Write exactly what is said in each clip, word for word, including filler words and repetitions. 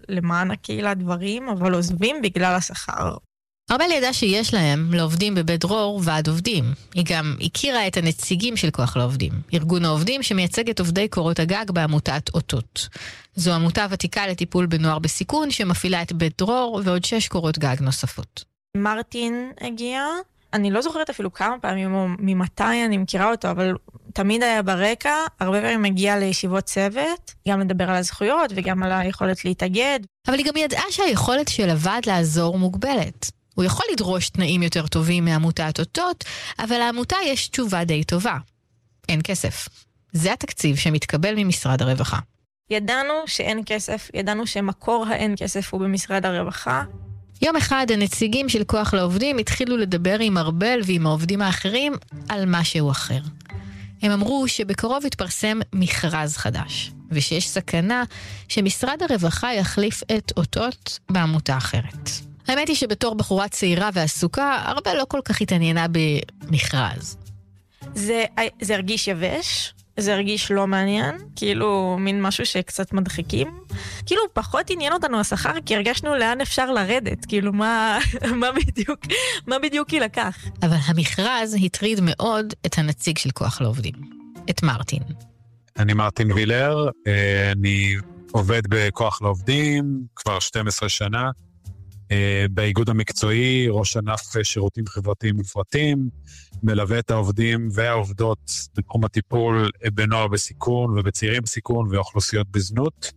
למען הקהילה דברים, אבל עוזבים בגלל השכר. ארבל ידעה שיש להם לעובדים בבית דרור ועד עובדים. היא גם הכירה את הנציגים של כוח לעובדים, ארגון העובדים שמייצג את עובדי קורות הגג בעמותת אותות. זו עמותה ותיקה לטיפול בנוער בסיכון שמפעילה את בית דרור ועוד שש קורות גג נוספות. מרטין הגיע, אני לא זוכרת אפילו כמה פעמים או ממתי אני מכירה אותו, אבל תמיד היה ברקע, הרבה פעמים מגיע לישיבות צוות, גם לדבר על הזכויות וגם על היכולת להתאגד. אבל היא גם ידעה שהיכולת של הוועד לעזור מוגבלת. הוא יכול לדרוש תנאים יותר טובים מעמותת אותות, אבל לעמותה יש תשובה די טובה. אין כסף. זה התקציב שמתקבל ממשרד הרווחה. ידענו שאין כסף, ידענו שמקור האין כסף הוא במשרד הרווחה. יום אחד הנציגים של כוח לעובדים התחילו לדבר עם ארבל ועם העובדים האחרים על משהו אחר. הם אמרו שבקרוב יתפרסם מכרז חדש, ושיש סכנה שמשרד הרווחה יחליף את אותות בעמותה אחרת. האמת היא שבתור בחורה צעירה ועסוקה, ארבל לא כל כך התעניינה במכרז. זה, זה הרגיש יבש, זה הרגיש לא מעניין, כאילו מין משהו שקצת מדחיקים. כאילו פחות עניין אותנו השכר, כי הרגשנו לאן אפשר לרדת, כאילו מה, מה בדיוק, מה בדיוק ילקח. אבל המכרז הטריד מאוד את הנציג של כוח לעובדים, את מרטין. אני מרטין וילר, אני עובד בכוח לעובדים כבר שתים עשרה שנה, באיגוד המקצועי, ראש ענף שירותים חברתיים מופרטים, מלווה את העובדים והעובדות בתחום הטיפול בנוער בסיכון ובצעירים בסיכון ואוכלוסיות בזנות.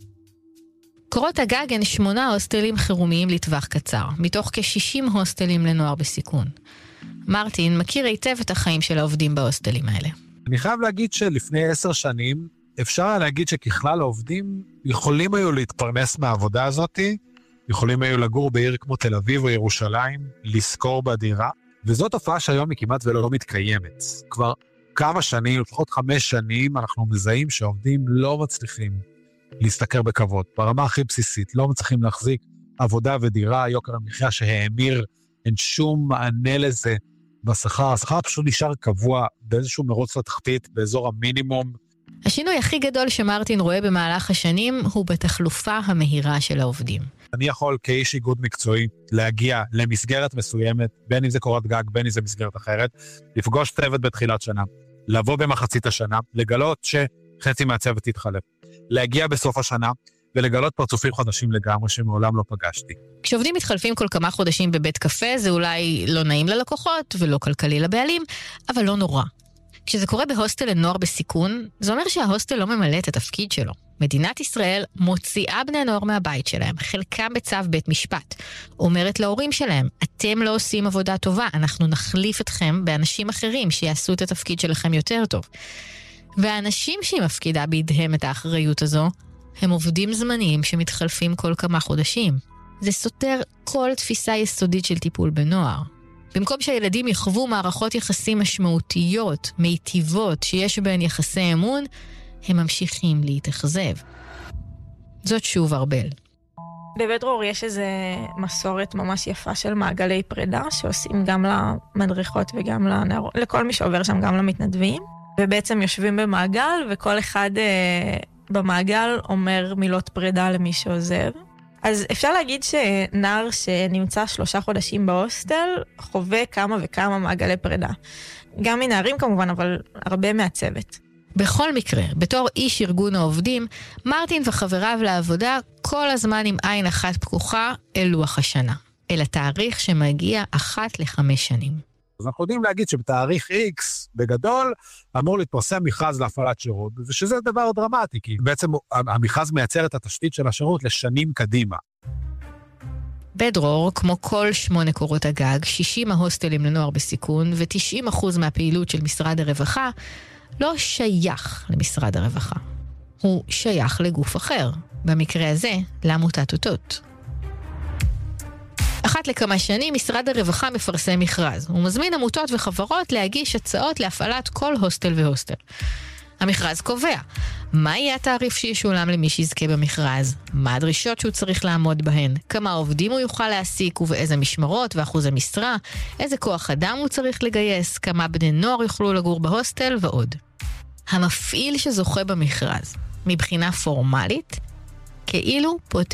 קורות הגג הן שמונה הוסטלים חירומיים לטווח קצר, מתוך כ-שישים הוסטלים לנוער בסיכון. מרטין מכיר היטב את החיים של העובדים בהוסטלים האלה. אני חייב להגיד שלפני עשר שנים, אפשר להגיד שככלל העובדים יכולים היו להתפרנס מהעבודה הזאת, יכולים היו לגור בעיר כמו תל אביב או ירושלים, לזכור בדירה, וזאת תופעה שהיום היא כמעט ולא מתקיימת. כבר כמה שנים, לפחות חמש שנים, אנחנו מזהים שהעובדים לא מצליחים להסתכר בכבוד. ברמה הכי בסיסית, לא מצליחים להחזיק עבודה ודירה, יוקר המחיה שהאמיר, אין שום מענה לזה בשכר. השכר פשוט נשאר קבוע באיזשהו מרוץ לתחתית, באזור המינימום. השינוי הכי גדול שמרטין רואה במהלך השנים הוא בתחלופה המהירה של העובדים. אני יכול כאיש איגוד מקצועי להגיע למסגרת מסוימת, בין אם זה קורת גג, בין אם זה מסגרת אחרת, לפגוש צוות בתחילת שנה, לבוא במחצית השנה, לגלות שחצי מהצוות תתחלף, להגיע בסוף השנה ולגלות פרצופים חדשים לגמרי שמעולם לא פגשתי. כשעובדים מתחלפים כל כמה חודשים בבית קפה, זה אולי לא נעים ללקוחות ולא כלכלי לבעלים, אבל לא נורא. כשזה קורה בהוסטל לנוער בסיכון, זה אומר שההוסטל לא ממלא את התפקיד שלו. מדינת ישראל מוציאה בני נוער מהבית שלהם, חלקם בצו בית משפט. אומרת להורים שלהם, אתם לא עושים עבודה טובה, אנחנו נחליף אתכם באנשים אחרים שיעשו את התפקיד שלכם יותר טוב. והאנשים שהיא מפקידה בידיהם את האחריות הזו, הם עובדים זמניים שמתחלפים כל כמה חודשים. זה סותר כל תפיסה יסודית של טיפול בנוער. במקום שהילדים יחוו מערכות יחסים משמעותיות, מיטיבות, שיש בהן יחסי אמון, הם ממשיכים להתאכזב. זאת שוב ארבל. בבית דרור יש איזה מסורת ממש יפה של מעגלי פרידה, שעושים גם למדריכות וגם לנערות, לכל מי שעובר שם, גם למתנדבים. ובעצם יושבים במעגל, וכל אחד אה, במעגל אומר מילות פרידה למי שעוזב. אז אפשר להגיד שנער שנמצא שלושה חודשים בהוסטל, חווה כמה וכמה מעגלי פרידה. גם מנערים כמובן, אבל הרבה מהצוות. בכל מקרה, בתור איש ארגון העובדים, מרטין וחבריו לעבודה כל הזמן עם עין אחת פקוחה אל לוח השנה. אל התאריך שמגיע אחת לחמש שנים. אז אנחנו יודעים להגיד שבתאריך X, בגדול, אמור להתפרסם מכרז להפעלת שירות, ושזה דבר דרמטי, כי בעצם המכרז מייצר את התשתית של השירות לשנים קדימה. בית דרור, כמו כל שמונה קורות הגג, שישים ההוסטלים לנוער בסיכון, ו-תשעים אחוז מהפעילות של משרד הרווחה, לא שייך למשרד הרווחה. הוא שייך לגוף אחר, במקרה הזה, לעמותת אותות. אחת לכמה שנים משרד הרווחה מפרסם מכרז. הוא מזמין עמותות וחברות להגיש הצעות להפעלת כל הוסטל והוסטל. המכרז קובע מה יהיה התעריף שישולם למי שיזכה במכרז, מה הדרישות שהוא צריך לעמוד בהן, כמה עובדים הוא יוכל להעסיק ובאיזה משמרות ואחוז המשרה, איזה כוח אדם הוא צריך לגייס, כמה בני נוער יוכלו לגור בהוסטל ועוד. המפעיל שזוכה במכרז, מבחינה פורמלית, כאילו פותח